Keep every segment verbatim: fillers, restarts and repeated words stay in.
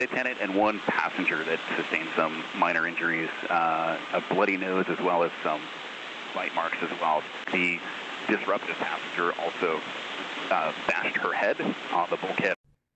attendant and one passenger that sustained some minor injuries, uh, a bloody nose as well as some bite marks as well. The disruptive passenger also uh, bashed her head on the bulkhead.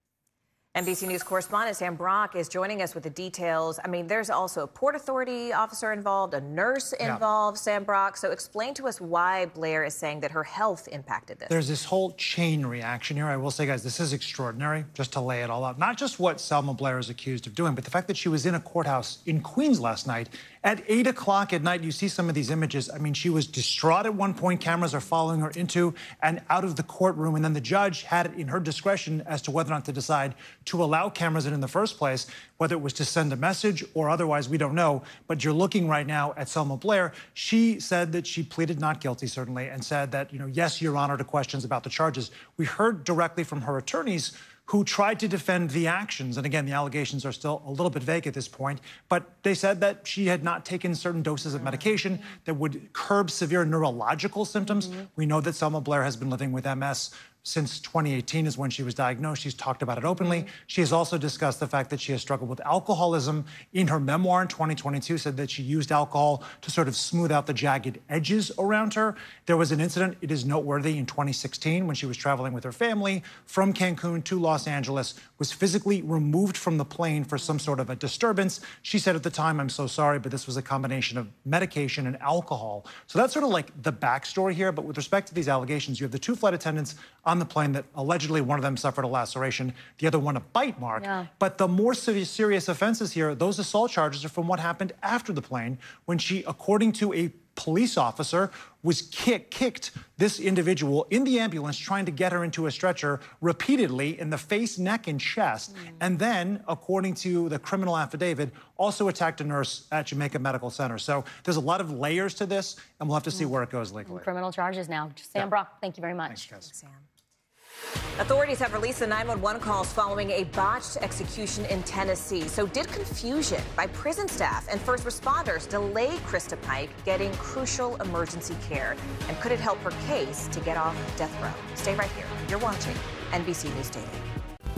N B C News correspondent Sam Brock is joining us with the details. I mean, there's also a Port Authority officer involved, a nurse involved, yeah. Sam Brock. So explain to us why Blair is saying that her health impacted this. There's this whole chain reaction here. I will say, guys, this is extraordinary, just to lay it all out. Not just what Selma Blair is accused of doing, but the fact that she was in a courthouse in Queens last night at eight o'clock at night. You see some of these images. I mean, she was distraught at one point. Cameras are following her into and out of the courtroom. And then the judge had it in her discretion as to whether or not to decide to allow cameras in in the first place, whether it was to send a message or otherwise, we don't know. But you're looking right now at Selma Blair. She said that she pleaded not guilty, certainly, and said that, you know, yes, Your Honor, to questions about the charges. We heard directly from her attorneys who tried to defend the actions. And again, the allegations are still a little bit vague at this point, but they said that she had not taken certain doses of medication that would curb severe neurological symptoms. Mm-hmm. We know that Selma Blair has been living with M S since twenty eighteen is when she was diagnosed. She's talked about it openly. She has also discussed the fact that she has struggled with alcoholism. In her memoir in twenty twenty-two, said that she used alcohol to sort of smooth out the jagged edges around her. There was an incident, it is noteworthy, in twenty sixteen when she was traveling with her family from Cancun to Los Angeles, was physically removed from the plane for some sort of a disturbance. She said at the time, I'm so sorry, but this was a combination of medication and alcohol. So that's sort of like the backstory here. But with respect to these allegations, you have the two flight attendants on the plane that allegedly one of them suffered a laceration, the other one a bite mark. Yeah. But the more serious offenses here, those assault charges are from what happened after the plane when she, according to a police officer, was kick, kicked this individual in the ambulance trying to get her into a stretcher repeatedly in the face, neck, and chest. Mm. And then, according to the criminal affidavit, also attacked a nurse at Jamaica Medical Center. So there's a lot of layers to this, and we'll have to see mm. where it goes legally. And criminal charges now. Sam yeah. Brock, thank you very much. Thanks, guys. Thanks, Sam. Authorities have released the nine one one calls following a botched execution in Tennessee. So did confusion by prison staff and first responders delay Krista Pike getting crucial emergency care? And could it help her case to get off death row? Stay right here. You're watching N B C News Daily.